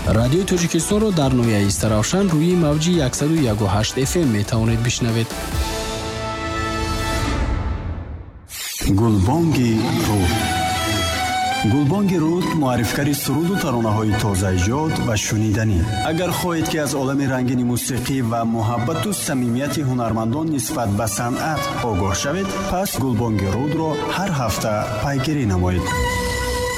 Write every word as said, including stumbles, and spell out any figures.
радиои Тоҷикистонро дар ноҳияи Истаравшан рӯи мавҷи сад و یک و هشت اف ام метавонед бишнавед. гулбонги руд. гулбонги руд муаррифкари суруду таронаҳои тозаиҷод ва шуниданӣ. агар хоҳед ки аз олами рангини мусиқӣ ва муҳаббату самимияти ҳунармандон нисбат ба санъат огоҳ шавед, пас гулбонги рудро ҳар ҳафта пайгирӣ намоед.